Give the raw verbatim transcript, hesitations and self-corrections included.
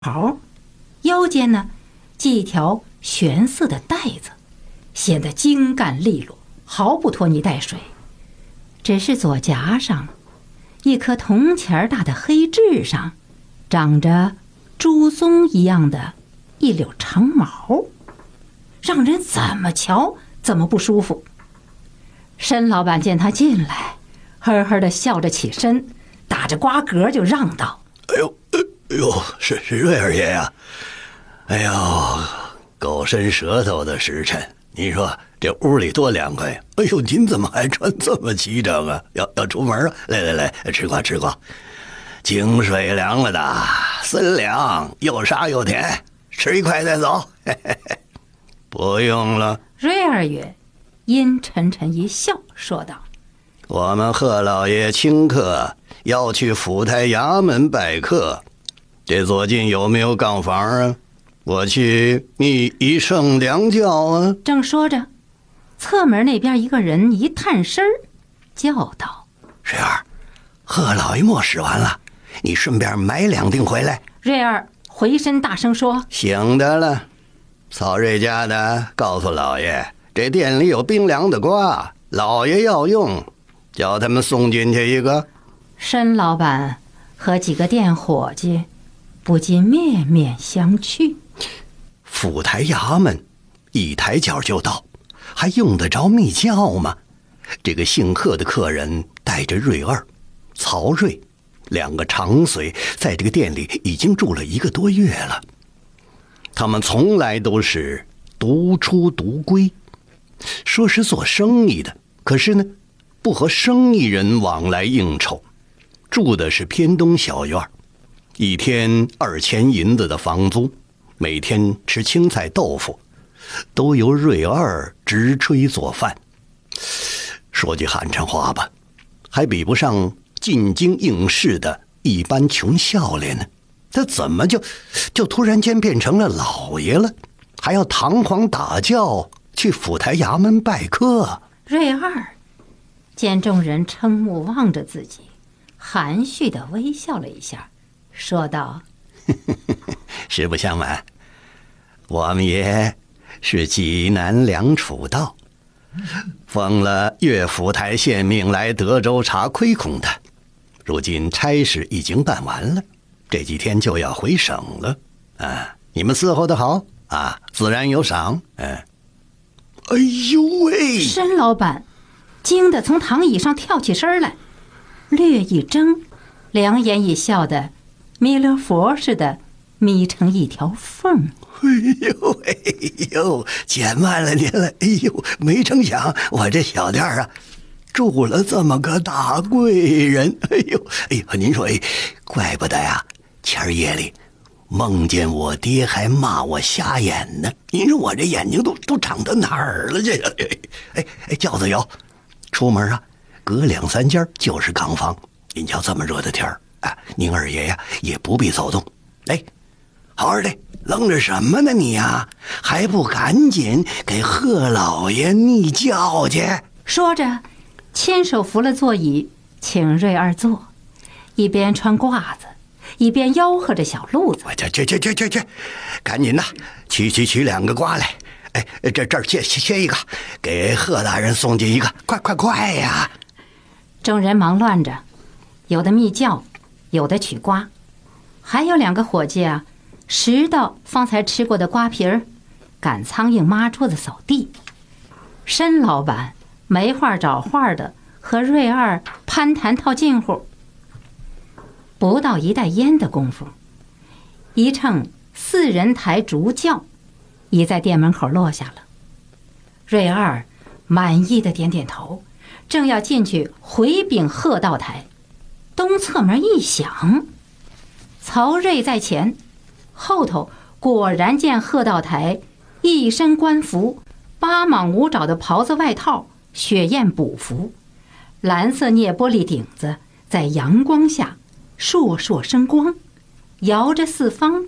袍，腰间呢系一条玄色的带子，显得精干利落，毫不拖泥带水。只是左颊上一颗铜钱大的黑痣上长着珠松一样的一绺长毛，让人怎么瞧怎么不舒服。申老板见他进来，呵呵地笑着起身，打着瓜嗝就让道： 哎呦哎呦，是是瑞二爷呀！哎呦，狗伸舌头的时辰，你说这屋里多凉快呀！哎呦，您怎么还穿这么齐整啊？要要出门啊？来来来，吃瓜吃瓜，井水凉了的，森凉，又沙又甜，吃一块再走。嘿嘿嘿，不用了。 瑞二爷阴沉沉一笑，说道： 我们贺老爷请客，要去府台衙门拜客，这左近有没有杠房啊？我去觅一乘凉轿啊！ 正说着，侧门那边一个人一探身叫道： 瑞儿，贺老爷磨使完了，你顺便买两锭回来。 瑞儿回身大声说： 醒得了。曹瑞家的告诉老爷，这店里有冰凉的瓜，老爷要用，叫他们送进去一个。 申老板和几个店伙计不禁面面相觑。 府台衙门一抬脚就到，还用得着密轿吗？这个姓贺的客人带着瑞二、曹瑞两个长随，在这个店里已经住了一个多月了。他们从来都是独出独归，说是做生意的，可是呢，不和生意人往来应酬，住的是偏东小院，一天二钱银子的房租，每天吃青菜豆腐，都由瑞二直吹做饭。说句寒碜话吧，还比不上进京应试的一般穷孝廉呢。他怎么就就突然间变成了老爷了，还要堂皇打轿去府台衙门拜客？ 瑞二见众人瞠目望着自己，含蓄地微笑了一下，说道： 实不相瞒，我们爷是济南粮储道，奉了岳府台县命来德州查亏空的，如今差事已经办完了，这几天就要回省了啊！你们伺候的好啊，自然有赏。嗯，哎呦喂！ 申老板惊得从躺椅上跳起身来，略一怔，两眼已笑得弥勒佛似的眯成一条缝。 哎呦哎呦，见慢了您了！哎呦，没成想我这小店啊，住了这么个大贵人。哎呦哎呦，您说哎，怪不得呀，前儿夜里梦见我爹还骂我瞎眼呢。您说我这眼睛都都长到哪儿了？这个哎哎，轿子有，出门啊，隔两三间就是杠房。您瞧这么热的天儿啊，您二爷呀也不必走动。哎，好好的，愣着什么呢你呀？还不赶紧给贺老爷拟轿去？ 说着，牵手扶了座椅，请瑞二坐，一边穿褂子，一边吆喝着小路子： 去去去去去去，赶紧的，取取取两个瓜来！哎，这这儿切切一个，给贺大人送进一个，快快快呀！ 众人忙乱着，有的密轿，有的取瓜，还有两个伙计啊，拾到方才吃过的瓜皮儿，赶苍蝇抹桌子扫地。申老板没话找话的和瑞二攀谈套近乎，不到一袋烟的功夫，一乘四人抬竹轿已在店门口落下了。瑞二满意的点点头，正要进去回禀贺道台，东侧门一响，曹瑞在前，后头果然见贺道台一身官服，八蟒五爪的袍子外套，雪燕补服，蓝色镍玻璃顶子在阳光下烁烁生光，摇着四方